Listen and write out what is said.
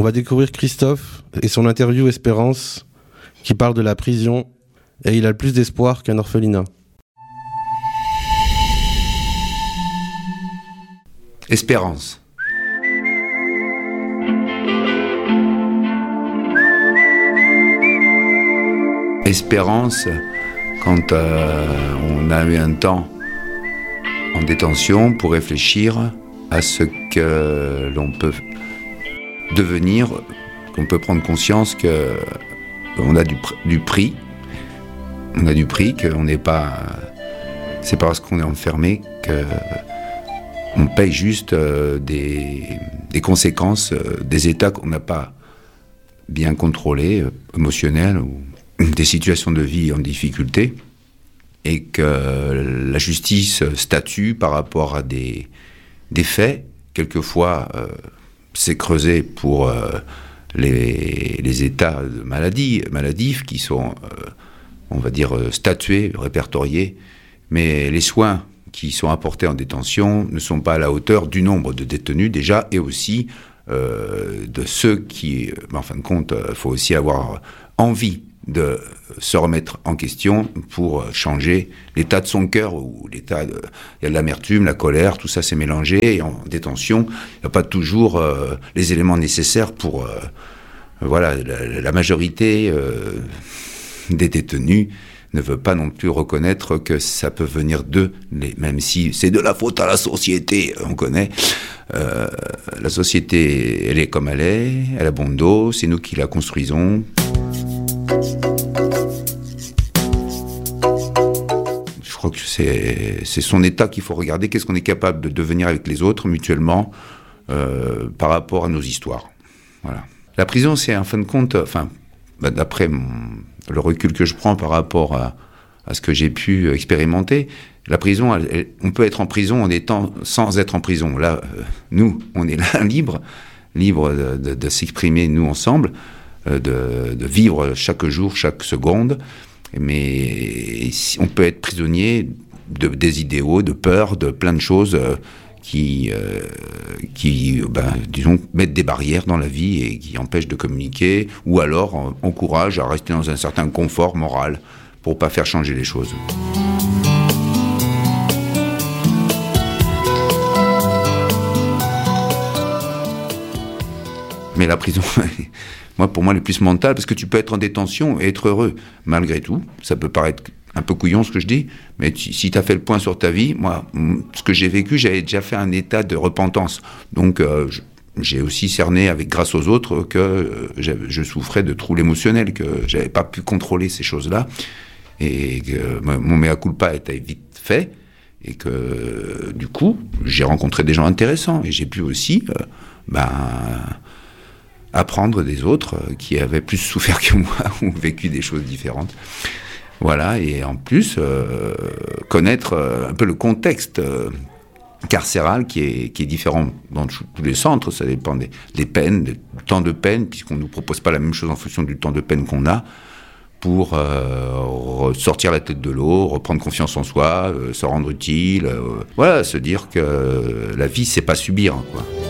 On va découvrir Christophe et son interview Espérance qui parle de la prison et il a le plus d'espoir qu'un orphelinat. Espérance. Espérance, quand on a eu un temps en détention pour réfléchir à ce que l'on peut devenir, qu'on peut prendre conscience qu'on a du prix. On a du prix, qu'on n'est pas... C'est pas parce qu'on est enfermé qu'on paye juste des conséquences, des états qu'on n'a pas bien contrôlés, émotionnels, ou des situations de vie en difficulté, et que la justice statue par rapport à des faits. Quelquefois, c'est creusé pour les états de maladifs qui sont, on va dire, statués, répertoriés, mais les soins qui sont apportés en détention ne sont pas à la hauteur du nombre de détenus déjà, et aussi de ceux qui, en fin de compte, il faut aussi avoir envie de se remettre en question pour changer l'état de son cœur, ou l'état de... Il y a de l'amertume, la colère, tout ça s'est mélangé, et en détention, il n'y a pas toujours les éléments nécessaires pour... voilà, la majorité des détenus ne veut pas non plus reconnaître que ça peut venir d'eux, même si c'est de la faute à la société, on connaît. La société, elle est comme elle est, elle a bon dos, c'est nous qui la construisons. Je crois que c'est son état qu'il faut regarder, qu'est-ce qu'on est capable de devenir avec les autres mutuellement par rapport à nos histoires. Voilà. La prison, c'est en fin de compte, d'après le recul que je prends par rapport à ce que j'ai pu expérimenter, la prison, on peut être en prison en étant sans être en prison. Là, nous, on est là libre de s'exprimer, nous ensemble, de vivre chaque jour, chaque seconde, mais on peut être prisonnier des idéaux, de peur, de plein de choses qui disons, mettent des barrières dans la vie et qui empêchent de communiquer, ou alors encouragent à rester dans un certain confort moral pour pas faire changer les choses. Mais la prison, pour moi, elle est plus mentale, parce que tu peux être en détention et être heureux, malgré tout. Ça peut paraître un peu couillon ce que je dis, mais si tu as fait le point sur ta vie, moi, ce que j'ai vécu, j'avais déjà fait un état de repentance. Donc, j'ai aussi cerné, grâce aux autres, que je souffrais de troubles émotionnels, que j'avais pas pu contrôler ces choses-là, et que mon mea culpa était vite fait, et que, du coup, j'ai rencontré des gens intéressants, et j'ai pu aussi, apprendre des autres qui avaient plus souffert que moi, ou vécu des choses différentes. Voilà, et en plus, connaître un peu le contexte carcéral qui est différent dans tous les centres. Ça dépend des peines, du temps de peine, puisqu'on ne nous propose pas la même chose en fonction du temps de peine qu'on a, pour sortir la tête de l'eau, reprendre confiance en soi, se rendre utile. Voilà, se dire que la vie, c'est pas subir, quoi.